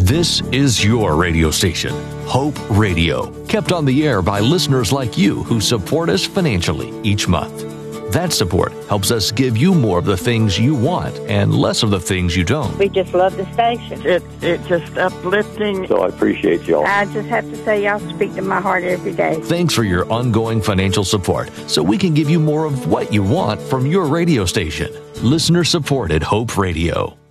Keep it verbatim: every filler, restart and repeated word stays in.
This is your radio station, Hope Radio, kept on the air by listeners like you who support us financially each month. That support helps us give you more of the things you want and less of the things you don't. We just love the station. It, it's just uplifting. So I appreciate y'all. I just have to say y'all speak to my heart every day. Thanks for your ongoing financial support so we can give you more of what you want from your radio station. Listener supported Hope Radio.